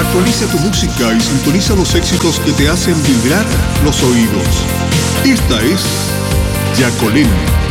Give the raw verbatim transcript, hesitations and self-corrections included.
Actualiza tu música y sintoniza los éxitos que te hacen vibrar los oídos. Esta es Yacolem.